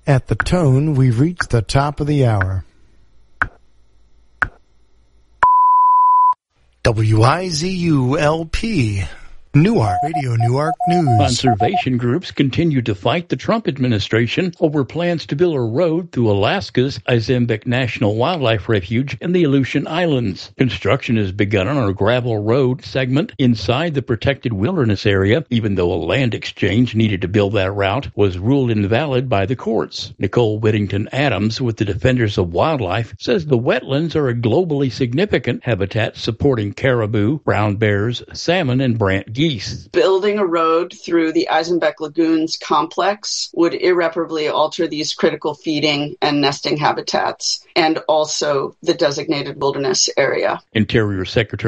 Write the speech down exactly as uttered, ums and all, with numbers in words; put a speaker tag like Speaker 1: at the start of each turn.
Speaker 1: At the tone, we've reached the top of the hour. W I Z U L P, Newark, Radio Newark News.
Speaker 2: Conservation groups continue to fight the Trump administration over plans to build a road through Alaska's Izembek National Wildlife Refuge in the Aleutian Islands. Construction has begun on a gravel road segment inside the protected wilderness area, even though a land exchange needed to build that route was ruled invalid by the courts. Nicole Whittington Adams with the Defenders of Wildlife says the wetlands are a globally significant habitat supporting caribou, brown bears, salmon, and brant geese.
Speaker 3: Building a road through the Izembek Lagoons complex would irreparably alter these critical feeding and nesting habitats and also the designated wilderness area.
Speaker 2: Interior Secretary